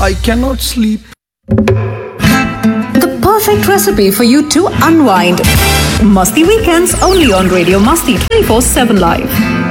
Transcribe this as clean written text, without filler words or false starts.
I cannot sleep. The perfect recipe for you to unwind. Masti Weekends only on Radio Masti 24/7 Live.